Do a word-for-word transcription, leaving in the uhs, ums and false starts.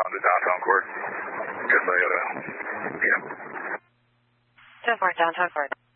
on to downtown court because I got a, yeah. ten four, downtown court.